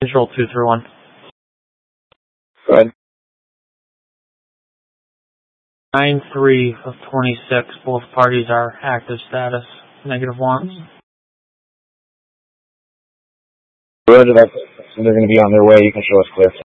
Control 231. Go ahead. 9-3 of 26. Both parties are active status. -1. Roger that. So they're going to be on their way. You can show us clear.